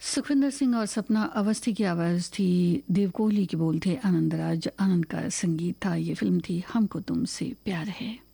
सुखविंदर सिंह और सपना अवस्थी की आवाज़ थी, देव कोहली के बोल थे आनंद का संगीत था। ये फिल्म थी हमको तुमसे प्यार है।